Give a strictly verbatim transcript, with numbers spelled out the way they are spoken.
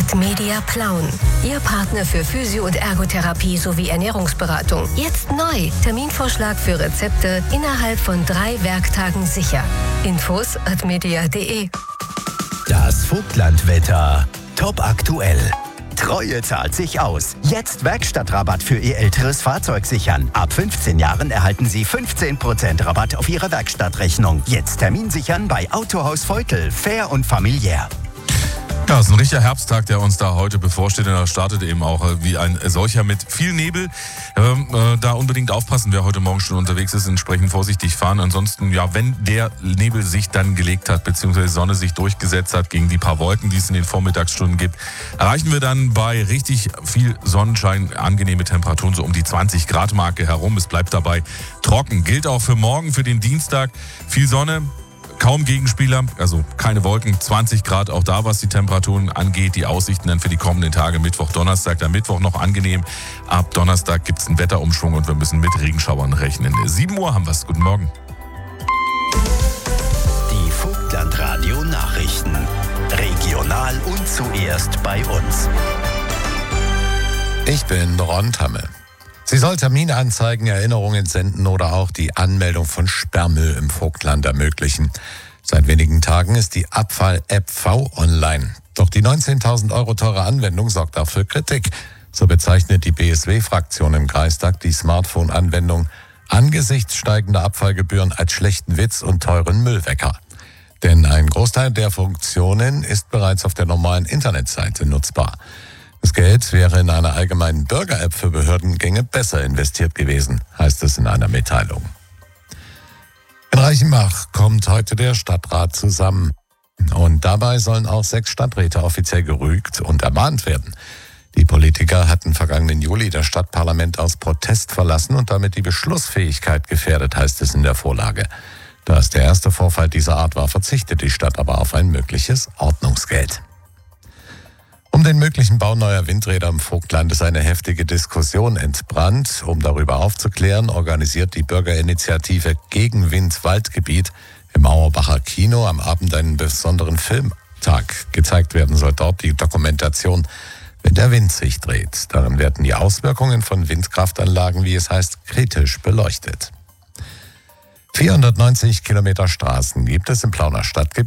Media Plauen. Ihr Partner für Physio- und Ergotherapie sowie Ernährungsberatung. Jetzt neu. Terminvorschlag für Rezepte innerhalb von drei Werktagen sicher. Infos at media punkt de. Das Vogtlandwetter. Top aktuell. Treue zahlt sich aus. Jetzt Werkstattrabatt für Ihr älteres Fahrzeug sichern. Ab fünfzehn Jahren erhalten Sie fünfzehn Prozent Rabatt auf Ihre Werkstattrechnung. Jetzt Termin sichern bei Autohaus Veutel. Fair und familiär. Ja, es ist ein richtiger Herbsttag, der uns da heute bevorsteht. Und er startet eben auch wie ein solcher mit viel Nebel. Ähm, äh, da unbedingt aufpassen, wer heute Morgen schon unterwegs ist, entsprechend vorsichtig fahren. Ansonsten, ja, wenn der Nebel sich dann gelegt hat, beziehungsweise die Sonne sich durchgesetzt hat gegen die paar Wolken, die es in den Vormittagsstunden gibt, erreichen wir dann bei richtig viel Sonnenschein angenehme Temperaturen so um die zwanzig Grad Marke herum. Es bleibt dabei trocken. Gilt auch für morgen, für den Dienstag. Viel Sonne. Kaum Gegenspieler, also keine Wolken, zwanzig Grad auch da, was die Temperaturen angeht. Die Aussichten dann für die kommenden Tage, Mittwoch, Donnerstag. Dann Mittwoch noch angenehm. Ab Donnerstag gibt es einen Wetterumschwung und wir müssen mit Regenschauern rechnen. sieben Uhr haben wir es. Guten Morgen. Die Vogtlandradio Nachrichten. Regional und zuerst bei uns. Ich bin Ron Tamme. Sie soll Termine anzeigen, Erinnerungen senden oder auch die Anmeldung von Sperrmüll im Vogtland ermöglichen. Seit wenigen Tagen ist die Abfall-App V online. Doch die neunzehntausend Euro teure Anwendung sorgt auch für Kritik. So bezeichnet die B S W-Fraktion im Kreistag die Smartphone-Anwendung angesichts steigender Abfallgebühren als schlechten Witz und teuren Müllwecker. Denn ein Großteil der Funktionen ist bereits auf der normalen Internetseite nutzbar. Das Geld wäre in einer allgemeinen Bürger-App für Behördengänge besser investiert gewesen, heißt es in einer Mitteilung. In Reichenbach kommt heute der Stadtrat zusammen. Und dabei sollen auch sechs Stadträte offiziell gerügt und ermahnt werden. Die Politiker hatten vergangenen Juli das Stadtparlament aus Protest verlassen und damit die Beschlussfähigkeit gefährdet, heißt es in der Vorlage. Da es der erste Vorfall dieser Art war, verzichtet die Stadt aber auf ein mögliches Ordnungsgeld. Um den möglichen Bau neuer Windräder im Vogtland ist eine heftige Diskussion entbrannt. Um darüber aufzuklären, organisiert die Bürgerinitiative Gegen Wind-Waldgebiet im Auerbacher Kino am Abend einen besonderen Filmtag. Gezeigt werden soll dort die Dokumentation Wenn der Wind sich dreht. Darin werden die Auswirkungen von Windkraftanlagen, wie es heißt, kritisch beleuchtet. vierhundertneunzig Kilometer Straßen gibt es im Plauner Stadtgebiet.